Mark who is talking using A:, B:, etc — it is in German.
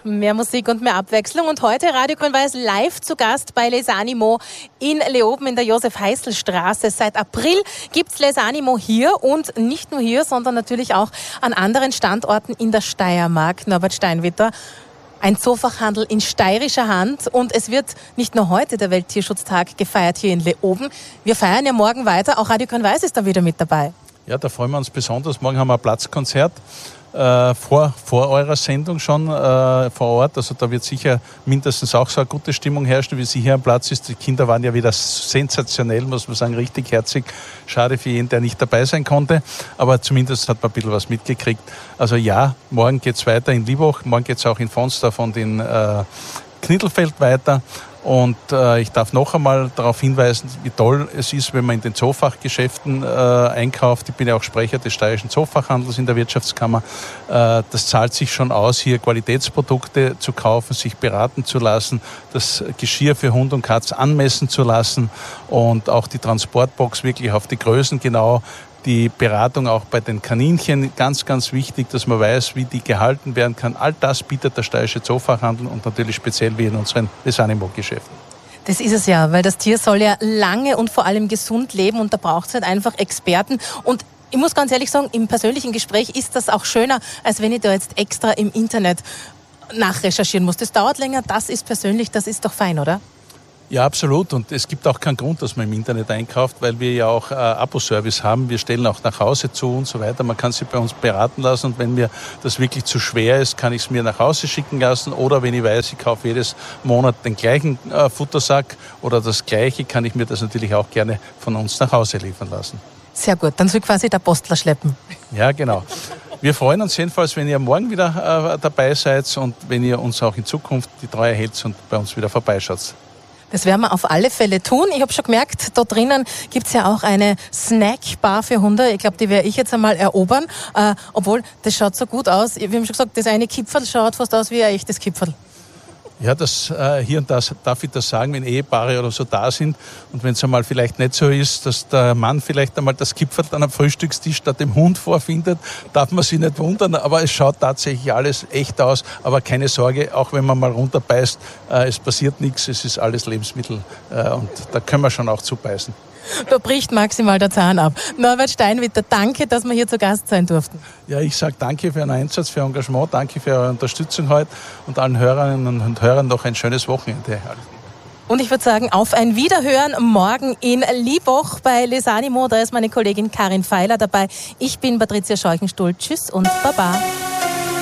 A: Mehr Musik und mehr Abwechslung. Und heute Radio Grün-Weiß live zu Gast bei Les Animaux in Leoben in der Josef-Heißl-Straße. Seit April gibt's Les Animaux hier und nicht nur hier, sondern natürlich auch an anderen Standorten in der Steiermark. Norbert Steinwitter, ein Zoofachhandel in steirischer Hand und es wird nicht nur heute der Welttierschutztag gefeiert hier in Leoben. Wir feiern ja morgen weiter. Auch Radio Grün-Weiß ist da wieder mit dabei.
B: Ja, da freuen wir uns besonders. Morgen haben wir ein Platzkonzert. Vor eurer Sendung schon vor Ort. Also da wird sicher mindestens auch so eine gute Stimmung herrschen, wie sie hier am Platz ist. Die Kinder waren ja wieder sensationell, muss man sagen, richtig herzig. Schade für jeden, der nicht dabei sein konnte. Aber zumindest hat man ein bisschen was mitgekriegt. Also ja, morgen geht's weiter in Liebach, morgen geht's auch in Fonsdorf und in Knittelfeld weiter. Und ich darf noch einmal darauf hinweisen, wie toll es ist, wenn man in den Zoofachgeschäften einkauft. Ich bin ja auch Sprecher des steirischen Zoofachhandels in der Wirtschaftskammer. Das zahlt sich schon aus, hier Qualitätsprodukte zu kaufen, sich beraten zu lassen, das Geschirr für Hund und Katz anmessen zu lassen und auch die Transportbox wirklich auf die Größen genau. Die Beratung auch bei den Kaninchen, ganz, ganz wichtig, dass man weiß, wie die gehalten werden kann. All das bietet der steirische Zoofachhandel und natürlich speziell wie in unseren Les Animaux-Geschäften.
A: Das ist es ja, weil das Tier soll ja lange und vor allem gesund leben und da braucht es halt einfach Experten. Und ich muss ganz ehrlich sagen, im persönlichen Gespräch ist das auch schöner, als wenn ich da jetzt extra im Internet nachrecherchieren muss. Das dauert länger, das ist persönlich, das ist doch fein, oder?
B: Ja, absolut. Und es gibt auch keinen Grund, dass man im Internet einkauft, weil wir ja auch Abo-Service haben. Wir stellen auch nach Hause zu und so weiter. Man kann sich bei uns beraten lassen und wenn mir das wirklich zu schwer ist, kann ich es mir nach Hause schicken lassen. Oder wenn ich weiß, ich kaufe jedes Monat den gleichen Futtersack oder das gleiche, kann ich mir das natürlich auch gerne von uns nach Hause liefern lassen.
A: Sehr gut, dann soll quasi der Postler schleppen.
B: Ja, genau. Wir freuen uns jedenfalls, wenn ihr morgen wieder dabei seid und wenn ihr uns auch in Zukunft die Treue hält und bei uns wieder vorbeischaut.
A: Das werden wir auf alle Fälle tun. Ich habe schon gemerkt, da drinnen gibt's ja auch eine Snackbar für Hunde. Ich glaube, die werde ich jetzt einmal erobern. Obwohl, das schaut so gut aus. Wir haben schon gesagt, das eine Kipferl schaut fast aus wie ein echtes Kipferl. Ja, das hier und da darf ich das sagen, wenn Ehepaare oder so da sind und wenn es einmal vielleicht nicht so ist, dass der Mann vielleicht einmal das Kipferl dann am Frühstückstisch statt dem Hund vorfindet, darf man sich nicht wundern, aber es schaut tatsächlich alles echt aus, aber keine Sorge, auch wenn man mal runterbeißt, es passiert nichts, es ist alles Lebensmittel und da können wir schon auch zubeißen. Da bricht maximal der Zahn ab. Norbert Steinwitter, danke, dass wir hier zu Gast sein durften. Ja, ich sage danke für Ihren Einsatz, für Ihr Engagement, danke für Ihre Unterstützung heute und allen Hörerinnen und Hörern noch ein schönes Wochenende. Und ich würde sagen, auf ein Wiederhören morgen in Liebach bei Les Animaux. Da ist meine Kollegin Karin Feiler dabei. Ich bin Patricia Scheuchenstuhl. Tschüss und Baba.